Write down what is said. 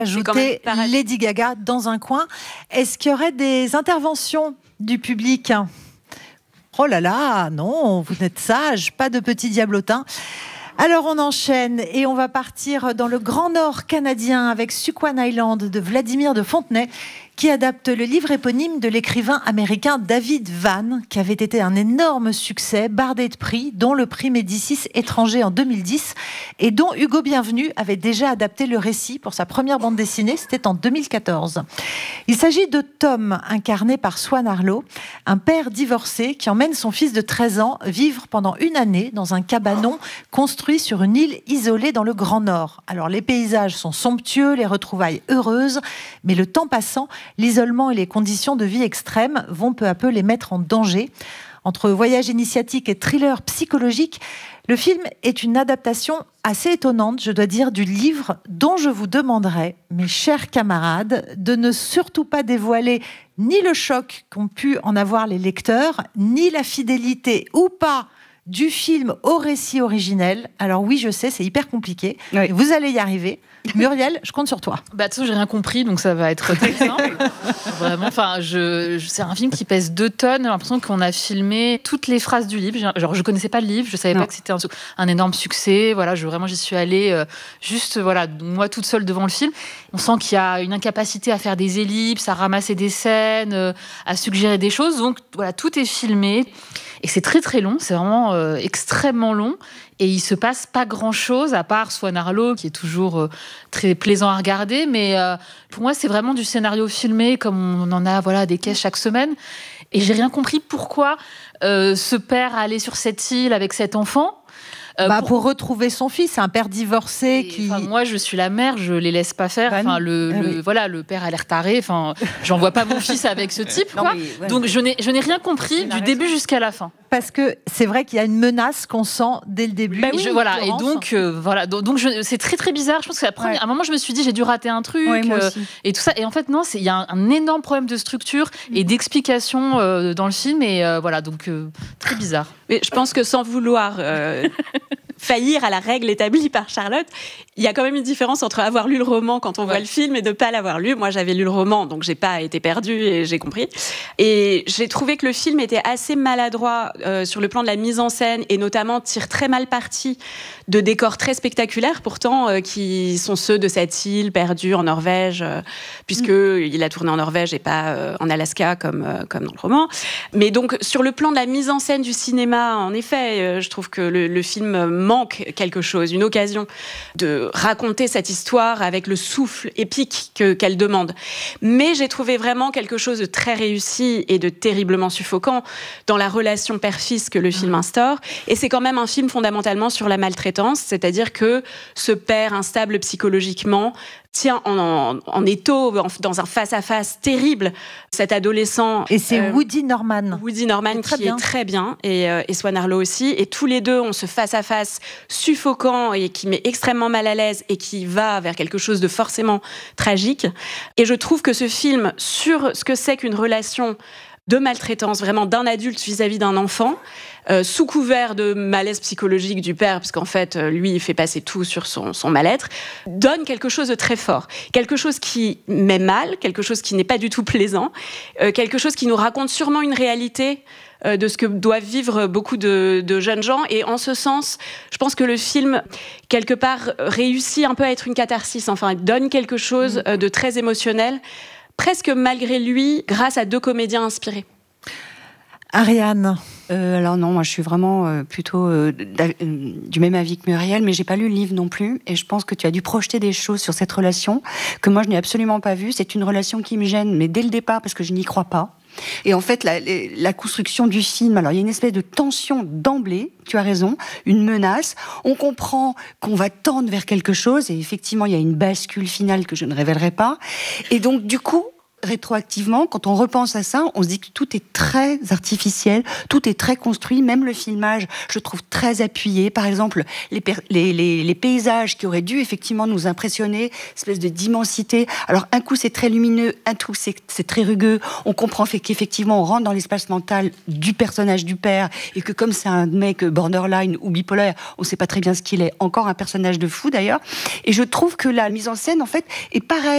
Ajouter Lady Gaga dans un coin. Est-ce qu'il y aurait des interventions du public ? Oh là là, non, vous êtes sages, pas de petits diablotins. Alors on enchaîne et on va partir dans le Grand Nord canadien avec Squan Island de Vladimir de Fontenay, qui adapte le livre éponyme de l'écrivain américain David Vann, qui avait été un énorme succès, bardé de prix, dont le prix Médicis étranger en 2010, et dont Hugo Bienvenu avait déjà adapté le récit pour sa première bande dessinée, c'était en 2014. Il s'agit de Tom, incarné par Swan Arlo, un père divorcé qui emmène son fils de 13 ans vivre pendant une année dans un cabanon construit sur une île isolée dans le Grand Nord. Alors les paysages sont somptueux, les retrouvailles heureuses, mais le temps passant, l'isolement et les conditions de vie extrêmes vont peu à peu les mettre en danger. Entre voyage initiatique et thriller psychologique, le film est une adaptation assez étonnante, je dois dire, du livre dont je vous demanderai, mes chers camarades, de ne surtout pas dévoiler ni le choc qu'ont pu en avoir les lecteurs, ni la fidélité ou pas du film au récit originel. Alors oui, je sais, c'est hyper compliqué. Oui. Vous allez y arriver. Muriel, je compte sur toi. De toute façon, j'ai rien compris, donc ça va être très simple. Vraiment, c'est un film qui pèse 2 tonnes. J'ai l'impression qu'on a filmé toutes les phrases du livre. Genre, je connaissais pas le livre, je savais pas que c'était un énorme succès. Voilà, j'y suis allée moi toute seule devant le film. On sent qu'il y a une incapacité à faire des ellipses, à ramasser des scènes, à suggérer des choses. Donc voilà, tout est filmé. Et c'est très très long, c'est vraiment extrêmement long. Et il se passe pas grand-chose, à part Swan Arlo, qui est toujours très plaisant à regarder. Mais pour moi, c'est vraiment du scénario filmé, comme on en a des caisses chaque semaine. Et j'ai rien compris pourquoi ce père allait sur cette île avec cet enfant. Pour retrouver son fils, un père divorcé moi, je suis la mère, je les laisse pas faire. Le père a l'air taré. J'envoie pas mon fils avec ce type, quoi. Donc, je n'ai rien compris du début jusqu'à la fin. Parce que c'est vrai qu'il y a une menace qu'on sent dès le début. C'est très très bizarre. Je pense qu'à un moment, je me suis dit, j'ai dû rater un truc et tout ça. Et en fait, non, il y a un énorme problème de structure et d'explication dans le film. Et très bizarre. Mais je pense que sans vouloir faillir à la règle établie par Charlotte, il y a quand même une différence entre avoir lu le roman quand on voit le film et de ne pas l'avoir lu. Moi, j'avais lu le roman, donc j'ai pas été perdue et j'ai compris. Et j'ai trouvé que le film était assez maladroit sur le plan de la mise en scène et notamment tire très mal parti de décors très spectaculaires, pourtant, qui sont ceux de cette île perdue en Norvège, puisqu'il a tourné en Norvège et pas en Alaska comme dans le roman. Mais donc, sur le plan de la mise en scène du cinéma, en effet, je trouve que le film manque quelque chose, une occasion de raconter cette histoire avec le souffle épique qu'elle demande. Mais j'ai trouvé vraiment quelque chose de très réussi et de terriblement suffocant dans la relation père-fils que le film instaure. Et c'est quand même un film fondamentalement sur la maltraitance, c'est-à-dire que ce père instable psychologiquement tient en étau, dans un face-à-face terrible, cet adolescent. Et c'est Woody Norman. Woody Norman qui est très bien, et Swan Arlo aussi. Et tous les deux ont ce face-à-face suffocant et qui met extrêmement mal à l'aise et qui va vers quelque chose de forcément tragique. Et je trouve que ce film, sur ce que c'est qu'une relation de maltraitance, vraiment d'un adulte vis-à-vis d'un enfant, sous couvert de malaise psychologique du père, parce qu'en fait, lui, il fait passer tout sur son mal-être, donne quelque chose de très fort. Quelque chose qui met mal, quelque chose qui n'est pas du tout plaisant, quelque chose qui nous raconte sûrement une réalité de ce que doivent vivre beaucoup de jeunes gens. Et en ce sens, je pense que le film, quelque part, réussit un peu à être une catharsis. Enfin, il donne quelque chose de très émotionnel, presque malgré lui, grâce à 2 comédiens inspirés. Ariane. Alors non, moi je suis vraiment plutôt du même avis que Muriel, mais j'ai pas lu le livre non plus, et je pense que tu as dû projeter des choses sur cette relation que moi je n'ai absolument pas vues. C'est une relation qui me gêne, mais dès le départ, parce que je n'y crois pas. Et en fait, la construction du film, alors il y a une espèce de tension d'emblée, tu as raison, une menace. On comprend qu'on va tendre vers quelque chose, et effectivement, il y a une bascule finale que je ne révélerai pas. Et donc, du coup, rétroactivement, quand on repense à ça, on se dit que tout est très artificiel, tout est très construit, même le filmage, je trouve très appuyé. Par exemple, les paysages qui auraient dû effectivement nous impressionner, espèce d'immensité. Alors, un coup, c'est très lumineux, un coup, c'est très rugueux. On comprend qu'effectivement, on rentre dans l'espace mental du personnage du père, et que comme c'est un mec borderline ou bipolaire, on ne sait pas très bien ce qu'il est. Encore un personnage de fou, d'ailleurs. Et je trouve que la mise en scène, en fait, est pareille.